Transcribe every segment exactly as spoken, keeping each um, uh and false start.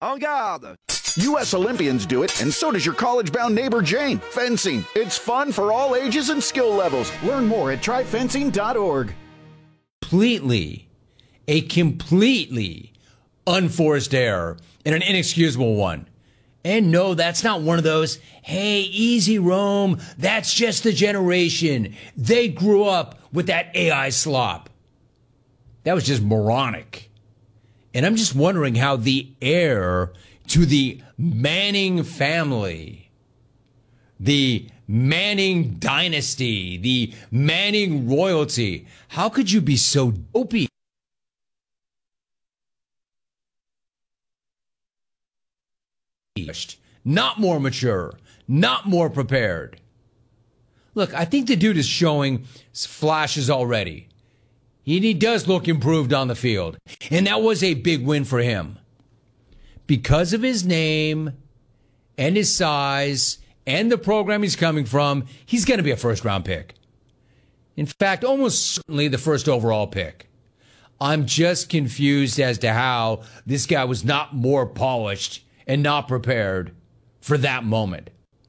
En garde! U S Olympians do it, and so does your college-bound neighbor Jane. Fencing. It's fun for all ages and skill levels. Learn more at try fencing dot org. Completely, a completely unforced error and an inexcusable one. And no, that's not one of those, hey, easy, Rome. That's just the generation. They grew up with that A I slop. That was just moronic. And I'm just wondering how the heir to the Manning family, the Manning dynasty, the Manning royalty, how could you be so dopey? Not more mature, not more prepared. Look, I think the dude is showing flashes already. He, he does look improved on the field. And that was a big win for him. Because of his name and his size and the program he's coming from, he's going to be a first-round pick. In fact, almost certainly the first overall pick. I'm just confused as to how this guy was not more polished and not prepared for that moment.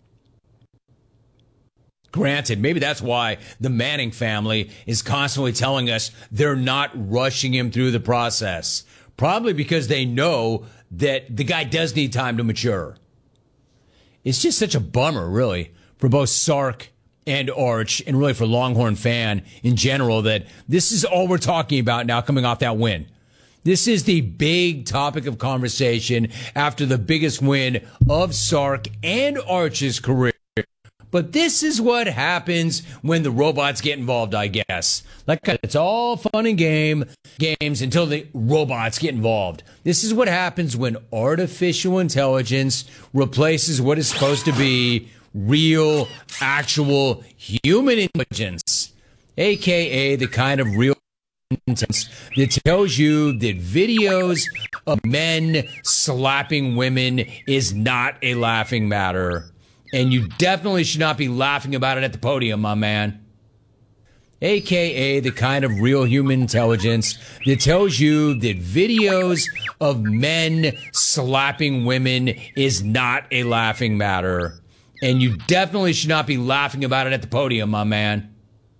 Granted, maybe that's why the Manning family is constantly telling us they're not rushing him through the process. Probably because they know that the guy does need time to mature. It's just such a bummer, really, for both Sark and Arch, and really for Longhorn fan in general, that this is all we're talking about now coming off that win. This is the big topic of conversation after the biggest win of Sark and Arch's career. But this is what happens when the robots get involved, I guess. Like, it's all fun and game games until the robots get involved. This is what happens when artificial intelligence replaces what is supposed to be real, actual human intelligence, a k a the kind of real intelligence that tells you that videos of men slapping women is not a laughing matter. And you definitely should not be laughing about it at the podium, my man. A K A the kind of real human intelligence that tells you that videos of men slapping women is not a laughing matter. And you definitely should not be laughing about it at the podium, my man.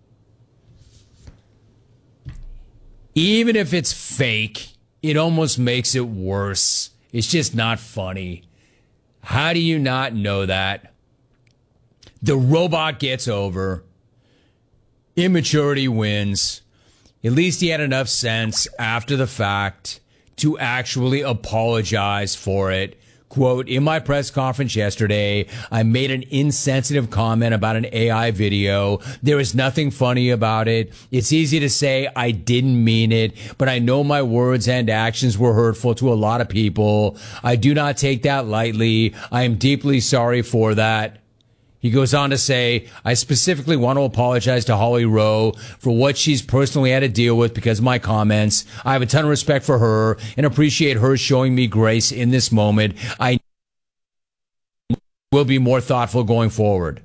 Even if it's fake, it almost makes it worse. It's just not funny. How do you not know that? The robot gets over. Immaturity wins. At least he had enough sense after the fact to actually apologize for it. Quote, in my press conference yesterday, I made an insensitive comment about an A I video. There is nothing funny about it. It's easy to say I didn't mean it, but I know my words and actions were hurtful to a lot of people. I do not take that lightly. I am deeply sorry for that. He goes on to say, I specifically want to apologize to Holly Rowe for what she's personally had to deal with because of my comments. I have a ton of respect for her and appreciate her showing me grace in this moment. I will be more thoughtful going forward.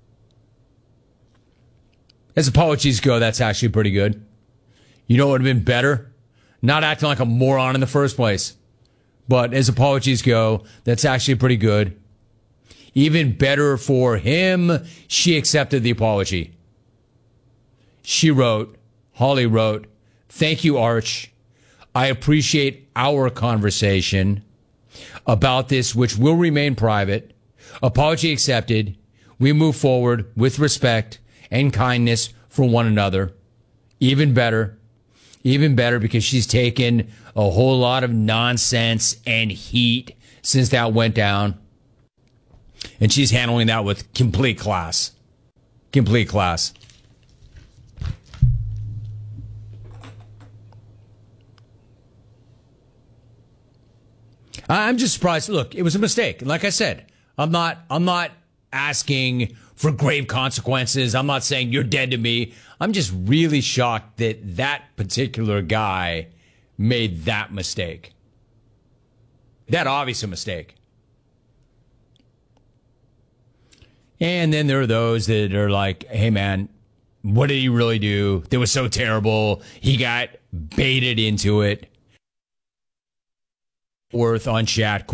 As apologies go, that's actually pretty good. You know what would have been better? Not acting like a moron in the first place. But as apologies go, that's actually pretty good. Even better for him, she accepted the apology. She wrote, Holly wrote, thank you, Arch. I appreciate our conversation about this, which will remain private. Apology accepted. We move forward with respect and kindness for one another. Even better. Even better because she's taken a whole lot of nonsense and heat since that went down. And she's handling that with complete class. Complete class. I'm just surprised. Look, it was a mistake. Like I said, I'm not I'm not asking for grave consequences. I'm not saying you're dead to me. I'm just really shocked that that particular guy made that mistake. That obvious a mistake. And then there are those that are like, hey, man, what did he really do? That was so terrible. He got baited into it. Worth on chat.